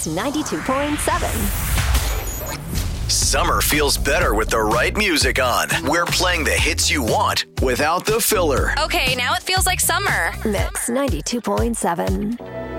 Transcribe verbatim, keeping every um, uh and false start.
Mix ninety-two point seven. Summer feels better with the right music on. We're playing the hits you want without the filler. Okay, now it feels like summer. Mix ninety-two point seven.